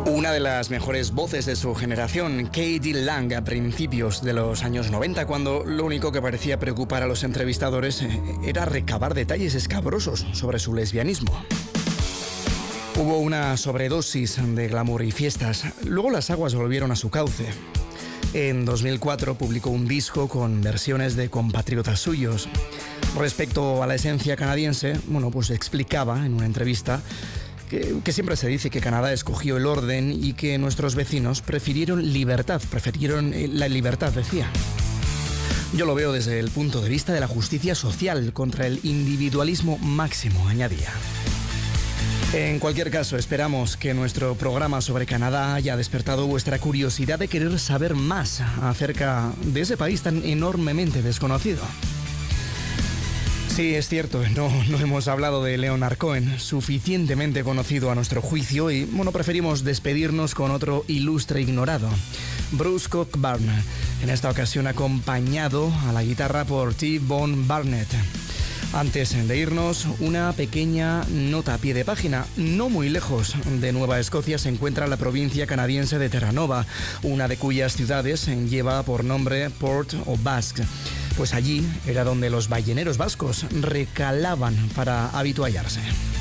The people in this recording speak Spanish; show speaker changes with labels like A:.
A: Una de las mejores voces de su generación, K.D. Lang, a principios de los años 90, cuando lo único que parecía preocupar a los entrevistadores era recabar detalles escabrosos sobre su lesbianismo. Hubo una sobredosis de glamour y fiestas. Luego las aguas volvieron a su cauce. En 2004 publicó un disco con versiones de compatriotas suyos. Respecto a la esencia canadiense, pues explicaba en una entrevista que siempre se dice que Canadá escogió el orden y que nuestros vecinos prefirieron la libertad, decía. Yo lo veo desde el punto de vista de la justicia social contra el individualismo máximo, añadía. En cualquier caso, esperamos que nuestro programa sobre Canadá haya despertado vuestra curiosidad de querer saber más acerca de ese país tan enormemente desconocido. Sí, es cierto, no hemos hablado de Leonard Cohen, suficientemente conocido a nuestro juicio, y preferimos despedirnos con otro ilustre ignorado, Bruce Cockburn, en esta ocasión acompañado a la guitarra por T-Bone Barnett. Antes de irnos, una pequeñña nota a pie de página. No muy lejos de Nueva Escocia se encuentra la provincia canadiense de Terranova, una de cuyas ciudades lleva por nombre Port aux Basques. Pues allí era donde los balleneros vascos recalaban para habituallarse.